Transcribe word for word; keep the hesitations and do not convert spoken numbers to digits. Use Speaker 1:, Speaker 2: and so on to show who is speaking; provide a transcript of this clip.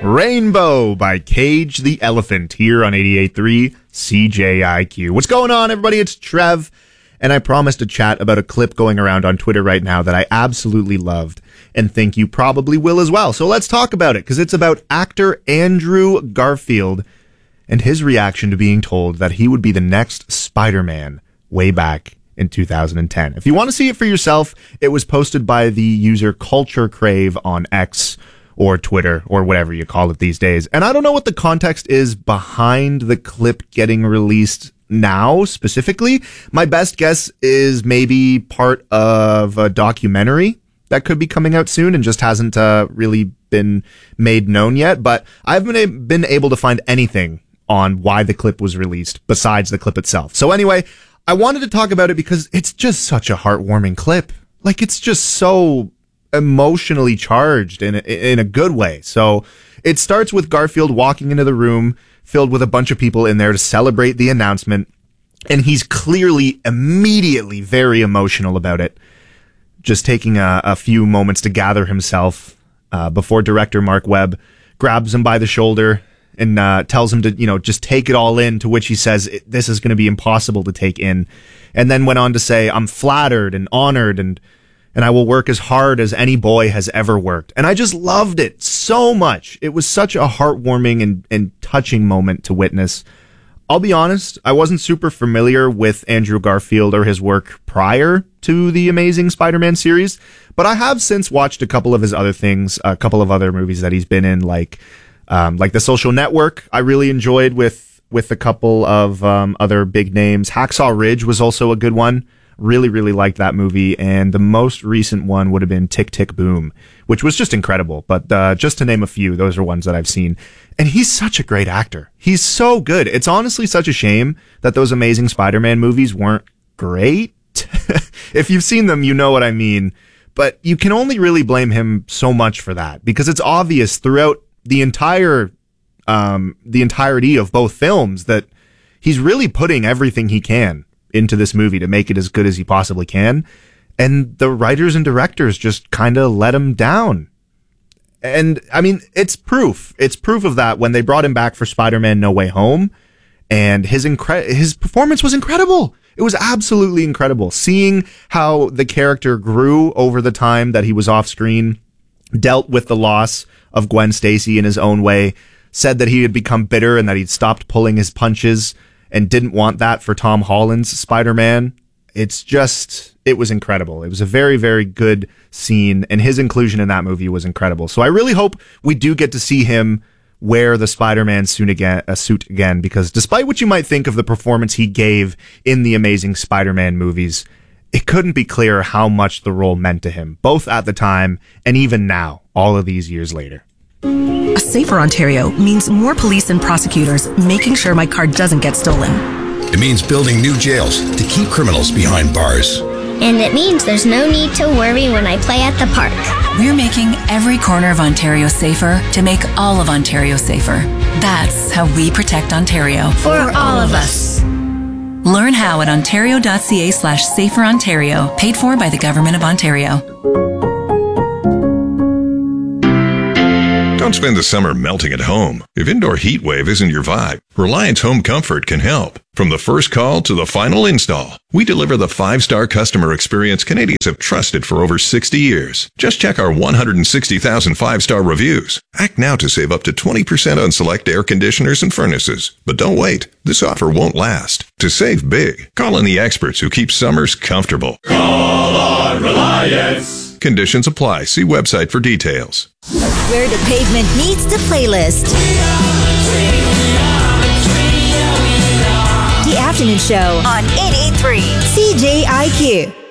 Speaker 1: Rainbow by Cage the Elephant here on eighty-eight point three C J I Q. What's going on, everybody? It's Trev, and I promised to chat about a clip going around on Twitter right now that I absolutely loved and think you probably will as well. So let's talk about it, because it's about actor Andrew Garfield and his reaction to being told that he would be the next Spider-Man way back in two thousand ten. If you want to see it for yourself, it was posted by the user Culture Crave on X or Twitter or whatever you call it these days. And I don't know what the context is behind the clip getting released now specifically. My best guess is maybe part of a documentary that could be coming out soon and just hasn't uh, really been made known yet. But I've been, a- been able to find anything on why the clip was released besides the clip itself. So anyway, I wanted to talk about it because it's just such a heartwarming clip. Like, it's just so emotionally charged in a, in a good way. So it starts with Garfield walking into the room filled with a bunch of people in there to celebrate the announcement. And he's clearly immediately very emotional about it. Just taking a, a few moments to gather himself uh, before director Mark Webb grabs him by the shoulder and uh, tells him to, you know, just take it all in, to which he says, this is going to be impossible to take in. And then went on to say, I'm flattered and honored, and and I will work as hard as any boy has ever worked. And I just loved it so much. It was such a heartwarming and, and touching moment to witness. I'll be honest, I wasn't super familiar with Andrew Garfield or his work prior to the Amazing Spider-Man series, but I have since watched a couple of his other things, a couple of other movies that he's been in, like Um, like The Social Network, I really enjoyed with, with a couple of, um, other big names. Hacksaw Ridge was also a good one. Really, really liked that movie. And the most recent one would have been Tick, Tick, Boom, which was just incredible. But, uh, just to name a few, those are ones that I've seen. And he's such a great actor. He's so good. It's honestly such a shame that those Amazing Spider-Man movies weren't great. If you've seen them, you know what I mean. But you can only really blame him so much for that, because it's obvious throughout the entire, um, the entirety of both films that he's really putting everything he can into this movie to make it as good as he possibly can. And the writers and directors just kind of let him down. And I mean, it's proof. It's proof of that when they brought him back for Spider-Man No Way Home, and his incre- his performance was incredible. It was absolutely incredible. Seeing how the character grew over the time that he was off screen, dealt with the loss of Gwen Stacy in his own way, said that he had become bitter and that he'd stopped pulling his punches and didn't want that for Tom Holland's Spider-Man. It's just, it was incredible. It was a very, very good scene, and his inclusion in that movie was incredible. So I really hope we do get to see him wear the Spider-Man suit again, a suit again, because despite what you might think of the performance he gave in the Amazing Spider-Man movies, it couldn't be clearer how much the role meant to him, both at the time and even now, all of these years later.
Speaker 2: A safer Ontario means more police and prosecutors making sure my car doesn't get stolen.
Speaker 3: It means building new jails to keep criminals behind bars.
Speaker 4: And it means there's no need to worry when I play at the park.
Speaker 5: We're making every corner of Ontario safer to make all of Ontario safer. That's how we protect Ontario.
Speaker 4: For, For all of us.
Speaker 5: Learn how at ontario.ca slash safer Ontario, paid for by the Government of Ontario.
Speaker 6: Don't spend the summer melting at home. If indoor heat wave isn't your vibe, Reliance Home Comfort can help. From the first call to the final install, we deliver the five-star customer experience Canadians have trusted for over sixty years. Just check our one hundred sixty thousand five-star reviews. Act now to save up to twenty percent on select air conditioners and furnaces. But don't wait. This offer won't last. To save big, call in the experts who keep summers comfortable.
Speaker 7: Call on Reliance.
Speaker 6: Conditions apply. See website for details.
Speaker 8: Where the pavement meets the playlist. The Afternoon Show on eighty-eight point three C J I Q.